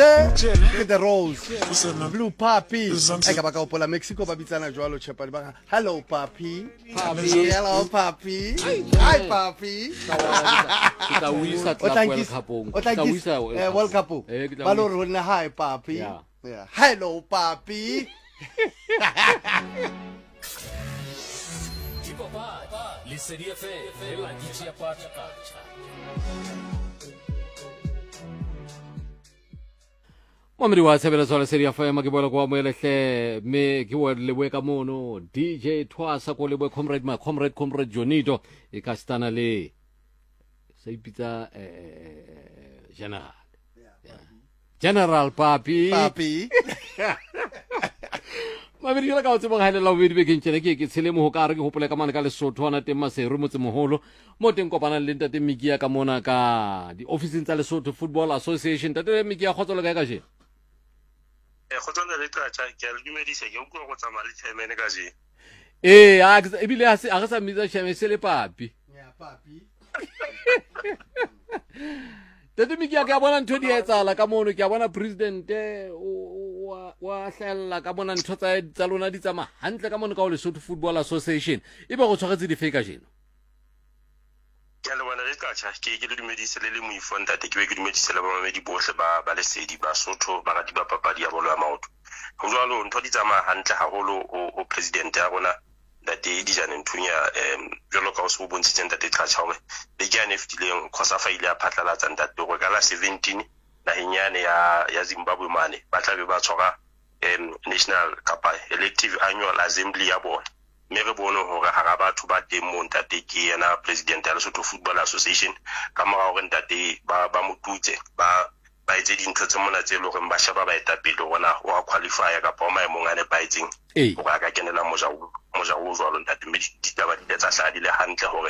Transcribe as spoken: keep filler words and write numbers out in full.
ke the Rose Blue Papi e ka ba ka opola Mexico ba bitsana jwalo Chapani ba hello Papi hello Papi hi Papi kita wisa tla World Cup-ong kita wisa World Cup ba lo re na hi Papi yeah hello Papi Listeria fe fe la dice parte calcia. Momri wa tsebela sola seria fa ma ke bola kwa mo elehle me ke wa le ka mono D J Twasa ko le bo comrade ma comrade comrade Jonito e ka stana le se ipita eh general General Papi Papi ma be dira ka o tsebang haile la o be di be ke ntse ke ke tshele mo ho ka re ke hopola ka mane ka le Sotho ana teng maseru motse moholo mo teng kopana le ntate Mikia ka mona ka di offices tsa le Sotho Football Association tate Mikia khotsola ka ka je e khotsola le ka tsa ke le dumedise ke o go go tsamaya le chairman ka je eh a e bile a se a sa mitsa chairman se le Papi ya Papi tate Mikia ka bona ntho di etsala ka mono ke a bona president wa wa hlella ka bona ntho tsa tsa lona di tsama hantle ka mono ka o le Sotho Football Association e ba go tshwaretse di fake jeno ke le bona le ka tsa ke ke le dumedise le le moifonta te ke be ke dumedise le ba mamedi bohle ba ba le sedi ba Sotho ba ga di ba papadi ya bolo ya maoto go jwalo ntho di tsama hantle haholo o president ya rona da te di jana nthunya em jolo ka o se bontshitseng da te tlatshawe le ke ane fitileng khosa faile ya phatlalatsa ntate go ka la seventeen na hinyane ya ya Zimbabwe mane ba tla be ba tshwara em national kapa elective annual assembly ya bona me re bone hore ha ga batho ba teng mo ntate ke yena president ya Lesotho Football Association ka mora hore ntate ba ba motutse ba ba itse dintho tse mona tse lo re ba shaba ba eta pele rona o qualify ka pa mai mo ngane ba itseng Eh. o ka ka kenela moja moja o jwalo ntate me di taba di tsa hla di le hantle hore